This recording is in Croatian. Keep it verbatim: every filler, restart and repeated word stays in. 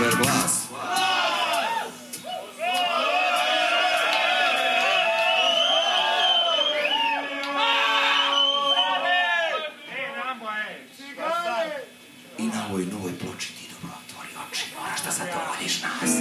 Super glas. I na ovoj novoj ploči ti dobro otvori oči. Moraš da zadovoljiš nas.